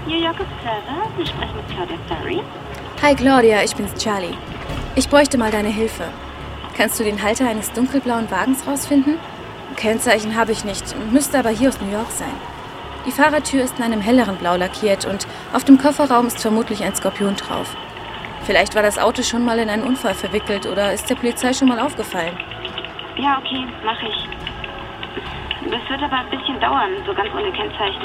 New Yorker Plaza, Sie sprechen mit Claudia Ferry. Hi Claudia, ich bin's Charlie. Ich bräuchte mal deine Hilfe. Kannst du den Halter eines dunkelblauen Wagens rausfinden? Kennzeichen habe ich nicht, müsste aber hier aus New York sein. Die Fahrertür ist in einem helleren Blau lackiert und auf dem Kofferraum ist vermutlich ein Skorpion drauf. Vielleicht war das Auto schon mal in einen Unfall verwickelt oder ist der Polizei schon mal aufgefallen. Ja, okay, mache ich. Das wird aber ein bisschen dauern, so ganz ohne Kennzeichen.